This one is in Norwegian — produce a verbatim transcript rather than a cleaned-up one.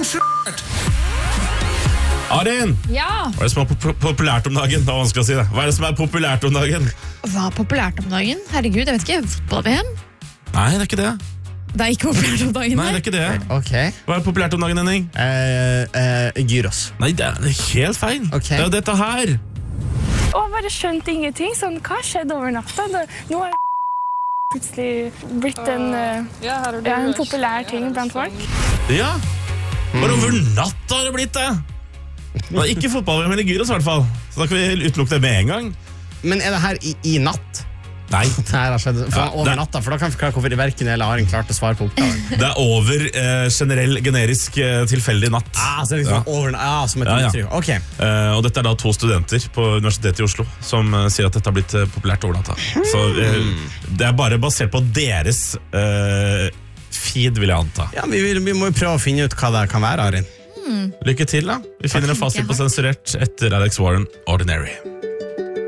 censurert! Arin, Ja, hva er det som er pop- populært om dagen? Det var vanskelig å si det. Hva er det som er populært om dagen? hva er populært om dagen? Herregud, jeg vet ikke, fotball-V M? Nei, det er ikke det. Det er ikke populært om dagen. Nei, det er ikke det. Ok. Hva er populært om dagen, Henning? Eh, eh, gyros. Nei, det er helt feil. Ok. Det er jo dette her. Og bare skjønte ingenting. Sånn, hva skjedde over natta? Da, nå har plutselig blitt en, uh, ja, en populær ting blant folk. Ja, bare over natta har det blitt det. Det er ikke fotball, men i gyros i hvert fall. Så da kan vi utelukke det med en gang. Men er det her i, i natt? Nei, Det her har skjedd for Ja, over det- natta, for da kan vi forklare hvorfor verken eller Arin klarte å svare på oppgaven. det er over eh, generell, generisk, eh, tilfeldig natt. Ah, så er det liksom Ja. over, ja, som et Ja, ja. uttrykk. Ok. Eh, og dette er da to studenter på Universitetet i Oslo som eh, sier at dette har blitt eh, populært over natta. Så eh, det er bare basert på deres eh, feed, vil jeg anta. Ja, vi, vil, vi må jo prøve å finne ut hva det kan være, Arin. Lykke til, da. Vi finner en fasit på sensurert etter Alex Warren, Ordinary.